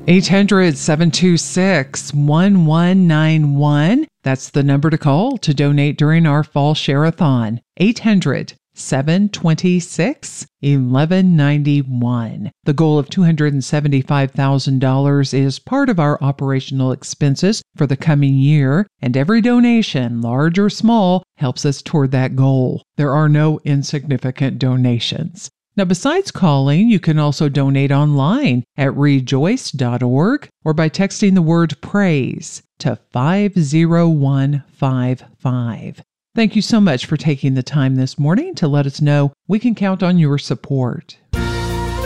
800-726-1191. That's the number to call to donate during our fall share-a-thon. 800-726-1191. The goal of $275,000 is part of our operational expenses for the coming year, and every donation, large or small, helps us toward that goal. There are no insignificant donations. Now, besides calling, you can also donate online at rejoice.org or by texting the word praise to 50155. Thank you so much for taking the time this morning to let us know we can count on your support.